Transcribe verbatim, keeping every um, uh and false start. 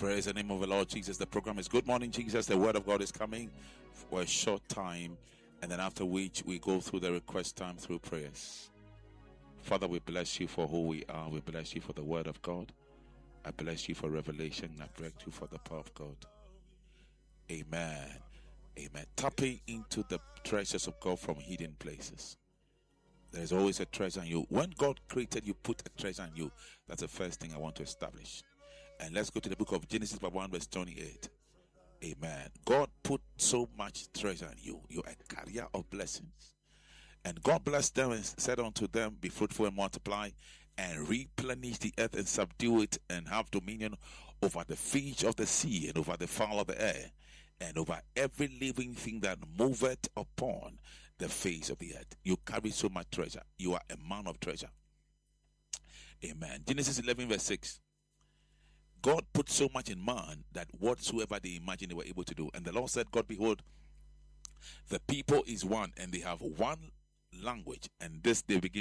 Praise the name of the Lord Jesus. The program is Good Morning Jesus. The word of God is coming for a short time, and then after which we go through the request time through prayers. Father, we bless you for who we are. We bless you for the word of God. I bless you for revelation. I breakthrough for the power of God. Amen. Amen. Tapping into the treasures of God from hidden places. There's always a treasure in you. When God created you, put a treasure in you. That's the first thing I want to establish. And let's go to the book of Genesis, chapter one, verse twenty-eight. Amen. God put so much treasure in you. You're a carrier of blessings. And God blessed them and said unto them, be fruitful and multiply, and replenish the earth and subdue it, and have dominion over the fish of the sea, and over the fowl of the air, and over every living thing that moveth upon the face of the earth. You carry so much treasure. You are a man of treasure. Amen. Genesis eleven, verse six. God put so much in man that whatsoever they imagined they were able to do. And the Lord said, God, behold, the people is one, and they have one language, and this they begin